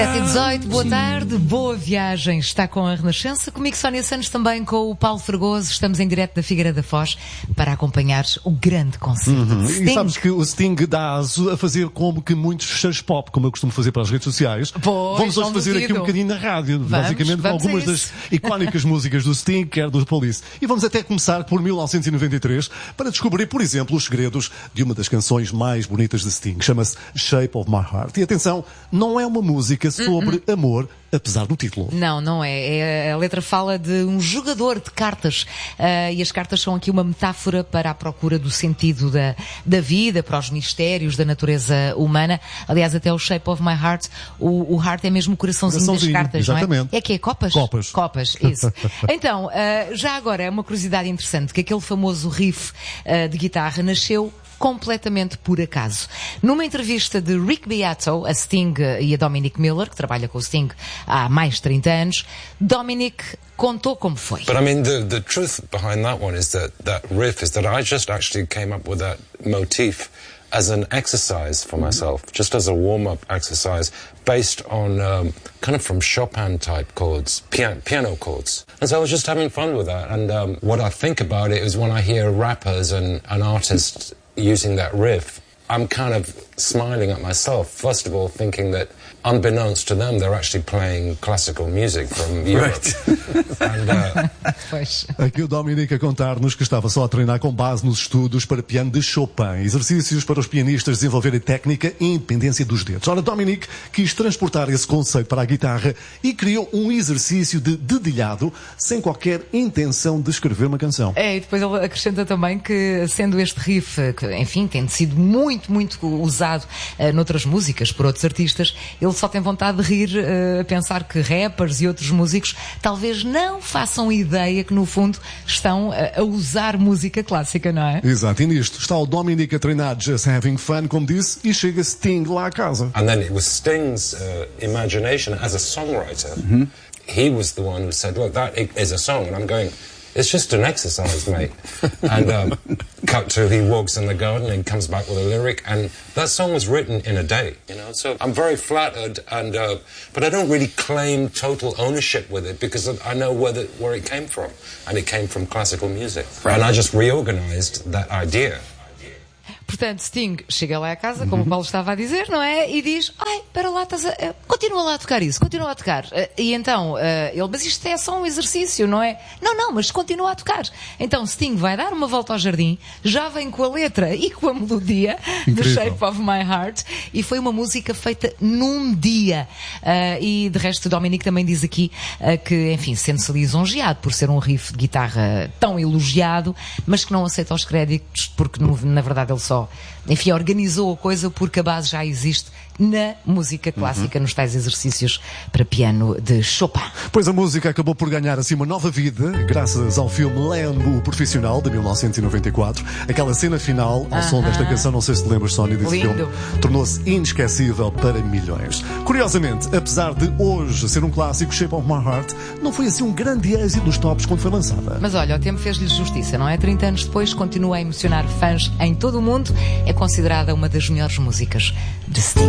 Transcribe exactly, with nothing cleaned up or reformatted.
sete e dezoito, boa tarde, boa viagem. Está com a Renascença, comigo Sónia Santos, também com o Paulo Fregoso. Estamos em direto da Figueira da Foz para acompanhar o grande concerto. Uhum. E sabes que o Sting dá aso a fazer como que muitos fecheiros pop, como eu costumo fazer para as redes sociais. Pois, vamos hoje fazer duvido. aqui um bocadinho na rádio, vamos, basicamente vamos com algumas das icónicas músicas do Sting, quer dos Police. E vamos até começar por mil novecentos e noventa e três para descobrir, por exemplo, os segredos de uma das canções mais bonitas de Sting. Chama-se Shape of My Heart. E atenção, não é uma música sobre uh-uh. amor, apesar do título. Não, não é. é. A letra fala de um jogador de cartas uh, e as cartas são aqui uma metáfora para a procura do sentido da, da vida, para os mistérios da natureza humana. Aliás, até o Shape of My Heart, o, o heart é mesmo o coraçãozinho, coraçãozinho das cartas, exatamente. Não é? É que é copas? Copas. Copas, isso. Então, uh, já agora é uma curiosidade interessante que aquele famoso riff uh, de guitarra nasceu completamente por acaso. Numa entrevista de Rick Beato a Sting e a Dominic Miller, que trabalha com o Sting há mais de trinta anos, Dominic contou como foi. But I mean, the, the truth behind that one is that that riff is that I just actually came up with that motif as an exercise for myself, just as a warm-up exercise based on um, kind of from Chopin type chords, piano, piano chords. And so I was just having fun with that. And um, what I think about it is when I hear rappers and, and artists using that riff, I'm kind of smiling at myself, first of all thinking that unbeknownst to them, they're actually playing classical music from Europe. Right. And, uh, Aqui o Dominic a contar-nos que estava só a treinar com base nos estudos para piano de Chopin, exercícios para os pianistas desenvolverem técnica e independência dos dedos. Ora, Dominic quis transportar esse conceito para a guitarra e criou um exercício de dedilhado sem qualquer intenção de escrever uma canção. É, e depois ele acrescenta também que, sendo este riff, que, enfim, tendo sido muito, muito usado uh, noutras músicas por outros artistas, ele só tem vontade de rir uh, a pensar que rappers e outros músicos talvez não façam ideia que no fundo estão uh, a usar música clássica, não é? Exato, e nisto está o Dominic a treinar Just Having Fun, como disse, e chega Sting lá a casa. And then it was Sting's uh, imagination as a songwriter. Mm-hmm. He was the one who said, look, that is a song. And I'm going, it's just an exercise, mate. And um, cut to he walks in the garden and comes back with a lyric, and that song was written in a day, you know. So I'm very flattered, and uh, but I don't really claim total ownership with it because I know where the, where it came from, and it came from classical music. Right. And I just reorganized that idea. Portanto, Sting chega lá a casa, como o Paulo estava a dizer, não é? E diz, ai, para lá, estás a... continua lá a tocar isso, continua a tocar. E então, ele, mas isto é só um exercício, não é? Não, não, mas continua a tocar. Então, Sting vai dar uma volta ao jardim, já vem com a letra e com a melodia de Shape of My Heart, e foi uma música feita num dia. Uh, e, de resto, Dominic também diz aqui uh, que, enfim, sente-se lisonjeado por ser um riff de guitarra tão elogiado, mas que não aceita os créditos, porque, no, na verdade, ele só enfim, organizou a coisa porque a base já existe na música clássica, uhum. nos tais exercícios para piano de Chopin. Pois a música acabou por ganhar assim uma nova vida, graças ao filme Lambo Profissional, de mil novecentos e noventa e quatro. Aquela cena final, ao uh-huh. som desta canção, não sei se te lembras, Sónia, desse Lindo. filme, tornou-se inesquecível para milhões. Curiosamente, apesar de hoje ser um clássico, Shape of My Heart não foi assim um grande êxito nos tops quando foi lançada. Mas olha, o tempo fez-lhe justiça, não é? trinta anos depois, continua a emocionar fãs em todo o mundo, é considerada uma das melhores músicas de Sting.